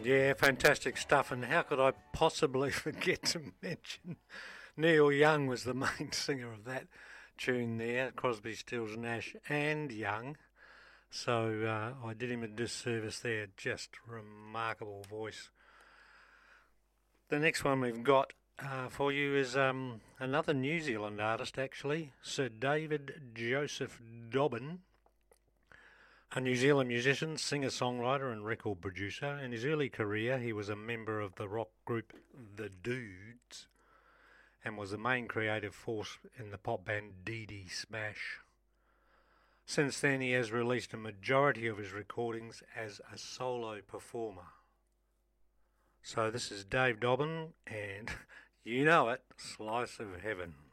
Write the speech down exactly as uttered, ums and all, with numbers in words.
Yeah, fantastic stuff. And how could I possibly forget to mention Neil Young was the main singer of that tune there, Crosby, Stills, Nash and Young. So uh, I did him a disservice there. Just remarkable voice. The next one we've got uh, for you is um, another New Zealand artist, actually, Sir David Joseph Dobbin. A New Zealand musician, singer-songwriter and record producer. In his early career, he was a member of the rock group The Dudes and was the main creative force in the pop band Dee Dee Smash. Since then, he has released a majority of his recordings as a solo performer. So this is Dave Dobbin, and you know it, Slice of Heaven.